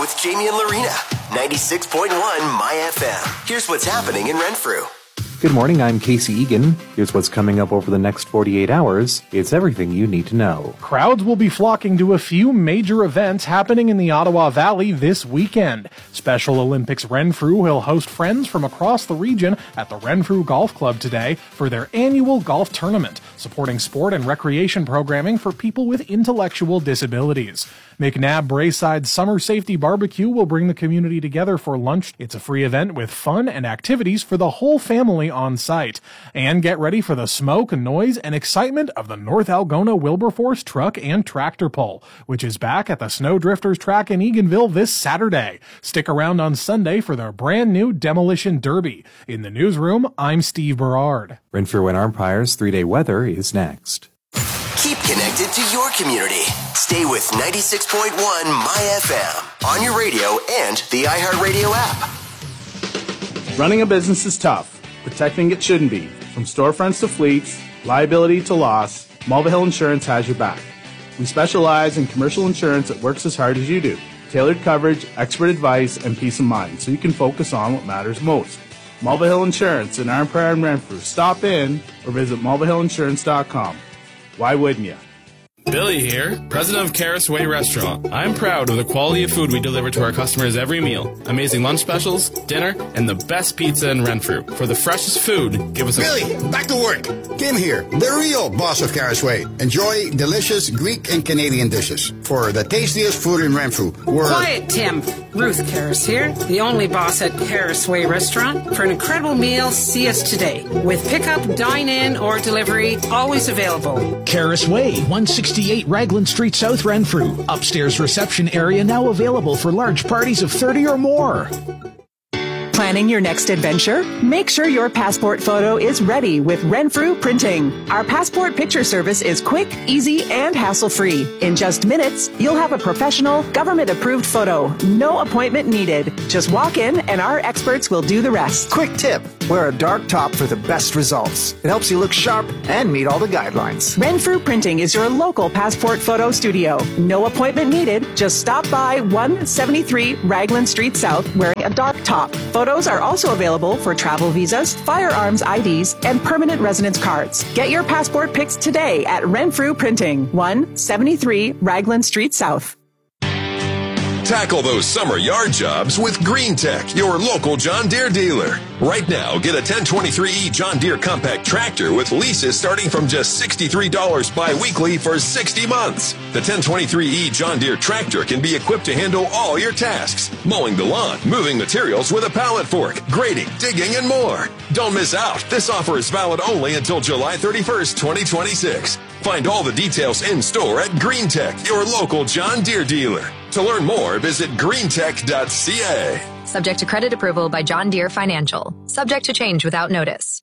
with Jamie and Lorena. 96.1 My FM. Here's what's happening in Renfrew. Good morning, I'm Casey Egan. Here's what's coming up over the next 48 hours. It's everything you need to know. Crowds will be flocking to a few major events happening in the Ottawa Valley this weekend. Special Olympics Renfrew will host friends from across the region at the Renfrew Golf Club today for their annual golf tournament, supporting sport and recreation programming for people with intellectual disabilities. McNabb Braeside Summer Safety Barbecue will bring the community together for lunch. It's a free event with fun and activities for the whole family on site. And get ready for the smoke, noise, and excitement of the North Algona Wilberforce Truck and Tractor Pull, which is back at the Snowdrifters track in Eganville this Saturday. Stick around on Sunday for their brand new Demolition Derby. In the newsroom, I'm Steve Berard. Renfrew and Armpire's 3-day weather is next. Keep connected to your community. Stay with 96.1 My FM on your radio and the iHeartRadio app. Running a business is tough. Protecting it shouldn't be. From storefronts to fleets, liability to loss, Mulvihill Insurance has your back. We specialize in commercial insurance that works as hard as you do. Tailored coverage, expert advice, and peace of mind so you can focus on what matters most. Mulvihill Insurance in Armpire and Renfrew. Stop in or visit mulvihillinsurance.com. Why wouldn't you? Billy here, president of Caris Way Restaurant. I'm proud of the quality of food we deliver to our customers every meal. Amazing lunch specials, dinner, and the best pizza in Renfrew. For the freshest food, give us a... Billy, back to work. Kim here, the real boss of Caris Way. Enjoy delicious Greek and Canadian dishes. For the tastiest food in Renfrew, Quiet, Tim. Ruth Caris here, the only boss at Caris Way Restaurant. For an incredible meal, see us today. With pickup, dine-in, or delivery, always available. Caris Way, 168 Raglan Street South, Renfrew. Upstairs reception area now available for large parties of 30 or more. Planning your next adventure? Make sure your passport photo is ready with Renfrew Printing. Our passport picture service is quick, easy, and hassle-free. In just minutes, you'll have a professional, government-approved photo. No appointment needed. Just walk in and our experts will do the rest. Quick tip, wear a dark top for the best results. It helps you look sharp and meet all the guidelines. Renfrew Printing is your local passport photo studio. No appointment needed. Just stop by 173 Raglan Street South wearing a dark top. Photos are also available for travel visas, firearms IDs, and permanent residence cards. Get your passport pics today at Renfrew Printing, 173 Raglan Street South. Tackle those summer yard jobs with Green Tech, your local John Deere dealer. Right now, get a 1023E John Deere compact tractor with leases starting from just $63 bi-weekly for 60 months. The 1023E John Deere tractor can be equipped to handle all your tasks. Mowing the lawn, moving materials with a pallet fork, grading, digging, and more. Don't miss out. This offer is valid only until July 31st, 2026. Find all the details in store at Green Tech, your local John Deere dealer. To learn more, visit greentech.ca. Subject to credit approval by John Deere Financial. Subject to change without notice.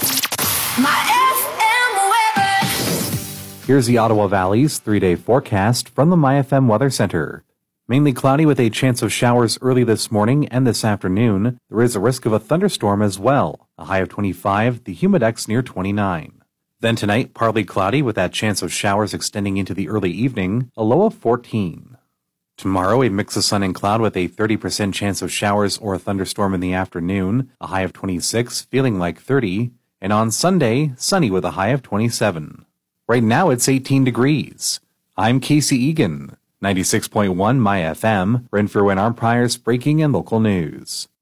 My FM weather. Here's the Ottawa Valley's 3-day forecast from the My FM Weather Center. Mainly cloudy with a chance of showers early this morning and this afternoon. There is a risk of a thunderstorm as well. A high of 25, the humidex near 29. Then tonight, partly cloudy with that chance of showers extending into the early evening, a low of 14. Tomorrow, a mix of sun and cloud with a 30% chance of showers or a thunderstorm in the afternoon, a high of 26, feeling like 30. And on Sunday, sunny with a high of 27. Right now, it's 18 degrees. I'm Casey Egan, 96.1 My FM, Renfrew and Armpire's breaking and local news.